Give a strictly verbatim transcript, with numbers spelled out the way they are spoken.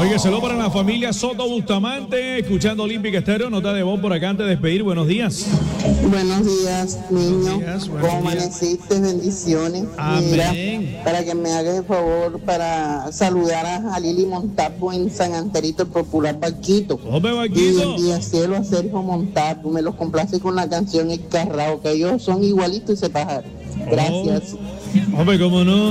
Oye, saludo para la familia Soto Bustamante, escuchando Olímpica Estéreo, nota de voz por acá antes de despedir. Buenos días. Buenos días, niño. Buenos días, buenos ¿Cómo días. amaneciste? Bendiciones. Amén. Mira, para que me hagas el favor para saludar a Jalili Montalvo en San Anterito, el popular Barquito. Hombre, Y Barquito. el día cielo a Sergio Montalvo. Me los complace con la canción El Carrao, que ellos son igualitos y se pajaron. Gracias. Oh, hombre, cómo no.